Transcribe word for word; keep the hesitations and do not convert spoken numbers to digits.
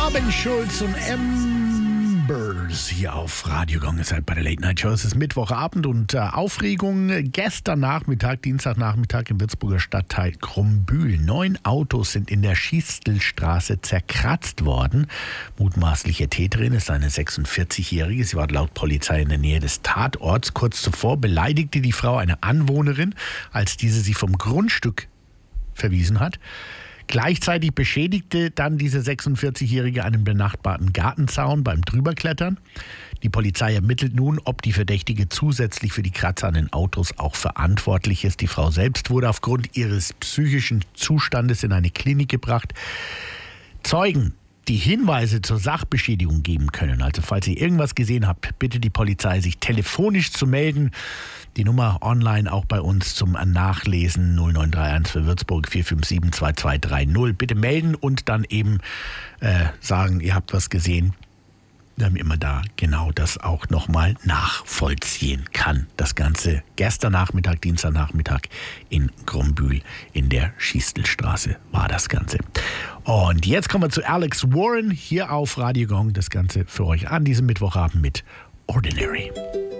Robin Schulz und Embers hier auf Radio Gong. Ist halt bei der Late Night Show. Es ist Mittwochabend und äh, Aufregung gestern Nachmittag, Dienstagnachmittag im Würzburger Stadtteil Krumbühl. Neun Autos sind in der Schiestelstraße zerkratzt worden. Mutmaßliche Täterin ist eine sechsundvierzigjährige. Sie war laut Polizei in der Nähe des Tatorts. Kurz zuvor beleidigte die Frau eine Anwohnerin, als diese sie vom Grundstück verwiesen hat. Gleichzeitig beschädigte dann diese sechsundvierzigjährige einen benachbarten Gartenzaun beim Drüberklettern. Die Polizei ermittelt nun, ob die Verdächtige zusätzlich für die Kratzer an den Autos auch verantwortlich ist. Die Frau selbst wurde aufgrund ihres psychischen Zustandes in eine Klinik gebracht. Zeugen, die Hinweise zur Sachbeschädigung geben können, also falls ihr irgendwas gesehen habt, bitte die Polizei, sich telefonisch zu melden. Die Nummer online auch bei uns zum Nachlesen null neun drei eins für Würzburg vier fünf sieben zwei zwei drei null. Bitte melden und dann eben äh, sagen, ihr habt was gesehen, damit man da genau das auch nochmal nachvollziehen kann. Das Ganze gestern Nachmittag, Dienstagnachmittag in Krumbühl in der Schiestelstraße war das Ganze. Und jetzt kommen wir zu Alex Warren hier auf Radio Gong. Das Ganze für euch an diesem Mittwochabend mit Ordinary.